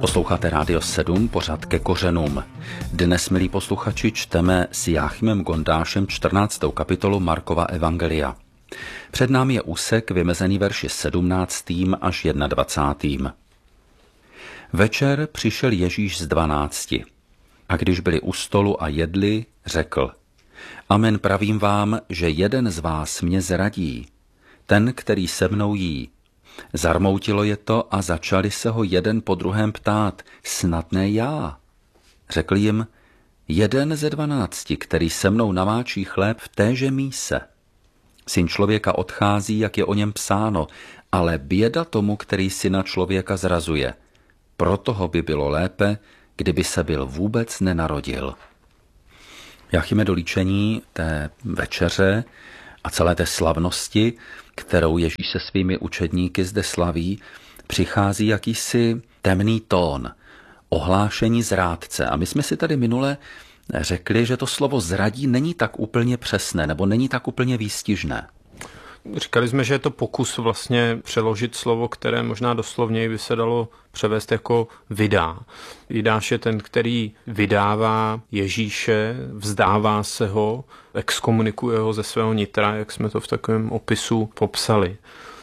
Posloucháte Rádio 7, pořad Ke kořenům. Dnes, milí posluchači, čteme s Jáchymem Gondášem 14. kapitolu Markova evangelia. Před námi je úsek vymezený verši 17. až 21. Večer přišel Ježíš z 12. A když byli u stolu a jedli, řekl: Amen, pravím vám, že jeden z vás mě zradí, ten, který se mnou jí. Zarmoutilo je to a začali se ho jeden po druhém ptát: snad ne já? Řekl jim: jeden ze 12, který se mnou namáčí chléb v téže míse. Syn člověka odchází, jak je o něm psáno, ale běda tomu, který syna člověka zrazuje. Pro toho by bylo lépe, kdyby se byl vůbec nenarodil. Jáchyme, do líčení té večeře a celé té slavnosti, kterou Ježíš se svými učedníky zde slaví, přichází jakýsi temný tón, ohlášení zrádce. A my jsme si tady minule řekli, že to slovo zradí není tak úplně přesné, nebo není tak úplně výstižné. Říkali jsme, že je to pokus vlastně přeložit slovo, které možná doslovněji by se dalo převést jako vydá. Judáš je ten, který vydává Ježíše, vzdává se ho, exkomunikuje ho ze svého nitra, jak jsme to v takovém opisu popsali.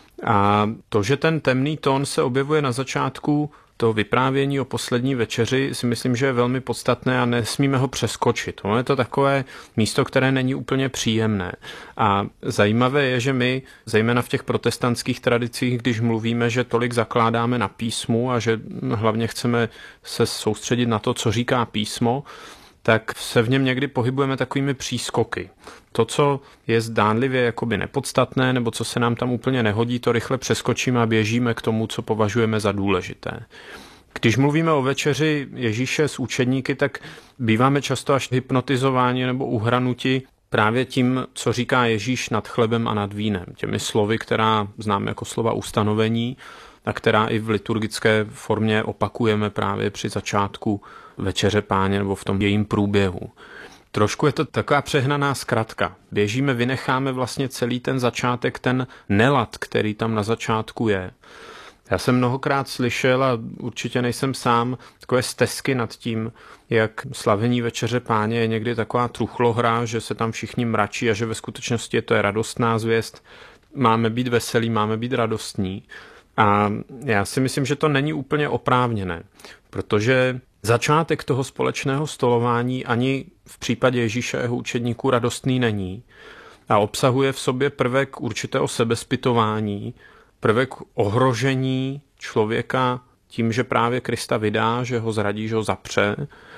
A to, že ten temný tón se objevuje na začátku toho vyprávění o poslední večeři, si myslím, že je velmi podstatné a nesmíme ho přeskočit. Ono je to takové místo, které není úplně příjemné. A zajímavé je, že my, zejména v těch protestantských tradicích, když mluvíme, že tolik zakládáme na písmu a že hlavně chceme se soustředit na to, co říká písmo, tak se v něm někdy pohybujeme takovými přískoky. To, co je zdánlivě jakoby nepodstatné, nebo co se nám tam úplně nehodí, to rychle přeskočíme a běžíme k tomu, co považujeme za důležité. Když mluvíme o večeři Ježíše s učedníky, tak býváme často až hypnotizováni nebo uhranuti právě tím, co říká Ježíš nad chlebem a nad vínem. Těmi slovy, která známe jako slova ustanovení a která i v liturgické formě opakujeme právě při začátku večeře Páně nebo v tom jejím průběhu. Trošku je to taková přehnaná zkratka. Běžíme, vynecháme vlastně celý ten začátek, ten nelad, který tam na začátku je. Já jsem mnohokrát slyšel, a určitě nejsem sám, takové stesky nad tím, jak slavení večeře Páně je někdy taková truchlohra, že se tam všichni mračí a že ve skutečnosti to je radostná zvěst. Máme být veselí, máme být radostní. A já si myslím, že to není úplně oprávněné, protože začátek toho společného stolování ani v případě Ježíše a jeho učedníků radostný není a obsahuje v sobě prvek určitého sebezpytování, prvek ohrožení člověka tím, že právě Krista vydá, že ho zradí, že ho zapře.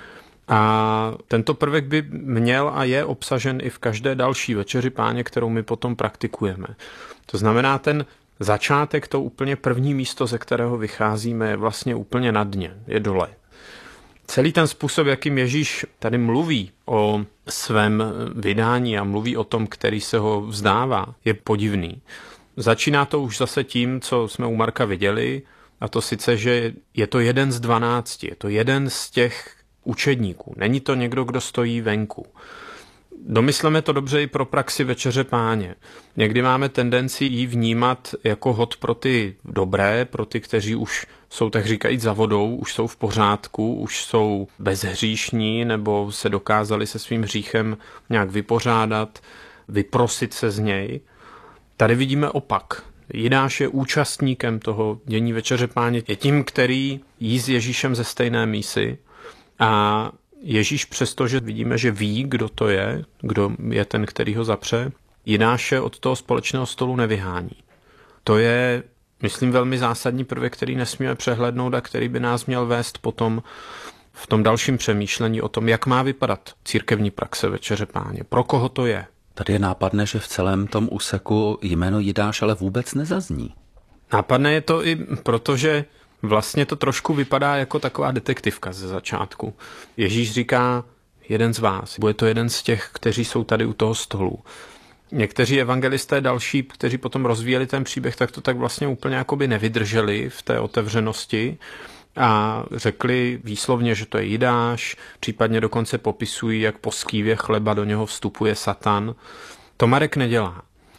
A tento prvek by měl a je obsažen i v každé další večeři Páně, kterou my potom praktikujeme. To znamená, ten začátek, to úplně první místo, ze kterého vycházíme, je vlastně úplně na dně, je dole. Celý ten způsob, jakým Ježíš tady mluví o svém vydání a mluví o tom, který se ho vzdává, je podivný. Začíná to už zase tím, co jsme u Marka viděli, a to sice, že je to jeden z 12, je to jeden z těch učedníků. Není to někdo, kdo stojí venku. Domysleme to dobře i pro praxi večeře Páně. Někdy máme tendenci ji vnímat jako hod pro ty dobré, pro ty, kteří už jsou tak říkajíc za vodou, už jsou v pořádku, už jsou bezhříšní nebo se dokázali se svým hříchem nějak vypořádat, vyprosit se z něj. Tady vidíme opak. Judáš je účastníkem toho dění večeře Páně, je tím, který jí s Ježíšem ze stejné mísy a Ježíš přestože vidíme, že ví, kdo to je, kdo je ten, který ho zapře, Judáše od toho společného stolu nevyhání. To je, myslím, velmi zásadní prvek, který nesmíme přehlédnout a který by nás měl vést potom v tom dalším přemýšlení o tom, jak má vypadat církevní praxe večeře Páně. Pro koho to je? Tady je nápadné, že v celém tom úseku jméno Judáš ale vůbec nezazní. Nápadné je to i proto, že vlastně to trošku vypadá jako taková detektivka ze začátku. Ježíš říká, jeden z vás, bude to jeden z těch, kteří jsou tady u toho stolu. Někteří evangelisté další, kteří potom rozvíjeli ten příběh, tak to tak vlastně úplně jakoby nevydrželi v té otevřenosti a řekli výslovně, že to je Judáš, případně dokonce popisují, jak po skývě chleba do něho vstupuje Satan. To Marek nedělá.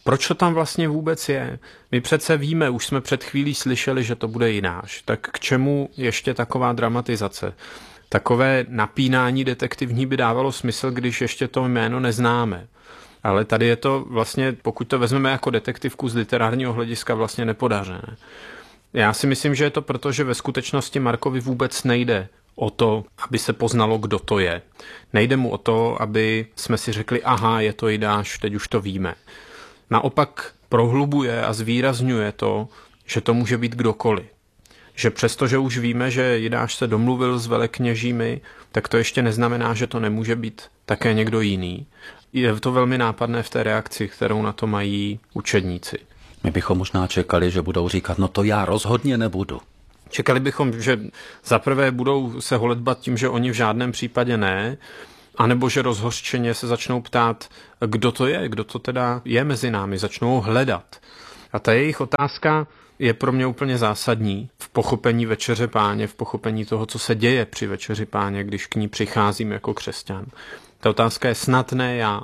Proč to tam vlastně vůbec je? My přece víme, už jsme před chvílí slyšeli, že to bude jináš. Tak k čemu ještě taková dramatizace? Takové napínání detektivní by dávalo smysl, když ještě to jméno neznáme. Ale tady je to vlastně, pokud to vezmeme jako detektivku z literárního hlediska, vlastně nepodařené. Já si myslím, že je to proto, že ve skutečnosti Markovi vůbec nejde o to, aby se poznalo, kdo to je. Nejde mu o to, aby jsme si řekli, aha, je to Jidáš, teď už to víme. Naopak prohlubuje a zvýrazňuje to, že to může být kdokoliv. Že přestože už víme, že Jidáš se domluvil s velekněžími, tak to ještě neznamená, že to nemůže být také někdo jiný. Je to velmi nápadné v té reakci, kterou na to mají učedníci. My bychom možná čekali, že budou říkat, no to já rozhodně nebudu. Čekali bychom, že zaprvé budou se holedbat tím, že oni v žádném případě ne, anebo že rozhořčeně se začnou ptát, kdo to je, kdo to teda je mezi námi, začnou ho hledat. A ta jejich otázka je pro mě úplně zásadní v pochopení Večeře Páně, v pochopení toho, co se děje při Večeři Páně, když k ní přicházím jako křesťan. Ta otázka je snad ne já.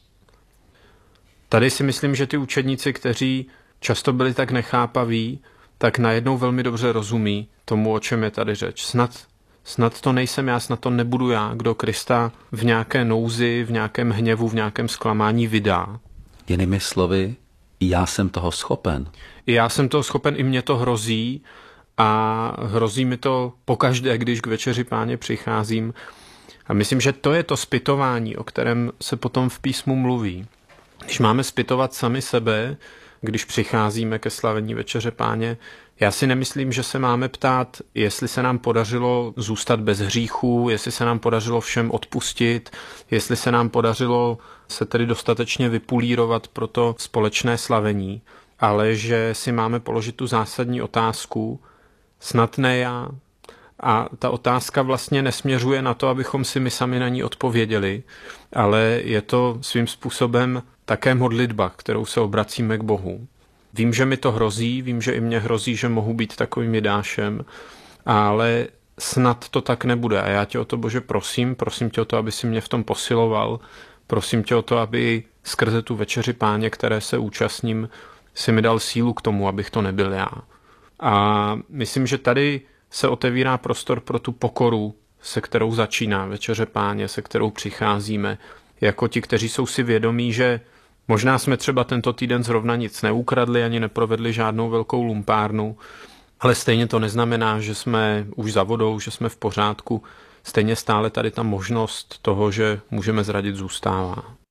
Tady si myslím, že ty učedníci, kteří často byli tak nechápaví, tak najednou velmi dobře rozumí tomu, o čem je tady řeč. Snad to nejsem já, snad to nebudu já, kdo Krista v nějaké nouzi, v nějakém hněvu, v nějakém zklamání vydá. Jinými slovy, já jsem toho schopen. I já jsem toho schopen, i mě to hrozí a hrozí mi to pokaždé, když k Večeři Páně přicházím. A myslím, že to je to zpytování, o kterém se potom v písmu mluví. Když máme zpytovat sami sebe, když přicházíme ke slavení Večeře Páně, já si nemyslím, že se máme ptát, jestli se nám podařilo zůstat bez hříchů, jestli se nám podařilo všem odpustit, jestli se nám podařilo se tedy dostatečně vypulírovat pro to společné slavení, ale že si máme položit tu zásadní otázku, snad ne já. A ta otázka vlastně nesměřuje na to, abychom si my sami na ní odpověděli, ale je to svým způsobem také modlitba, kterou se obracíme k Bohu. Vím, že mi to hrozí, vím, že i mně hrozí, že mohu být takovým Jidášem, ale snad to tak nebude. A já tě o to, Bože, prosím tě o to, aby si mě v tom posiloval, prosím tě o to, aby skrze tu Večeři Páně, které se účastním, si mi dal sílu k tomu, abych to nebyl já. A myslím, že tady se otevírá prostor pro tu pokoru, se kterou začíná Večeře Páně, se kterou přicházíme, jako ti, kteří jsou si vědomí, že možná jsme třeba tento týden zrovna nic neukradli, ani neprovedli žádnou velkou lumpárnu, ale stejně to neznamená, že jsme už za vodou, že jsme v pořádku. Stejně stále tady ta možnost toho, že můžeme zradit, zůstává.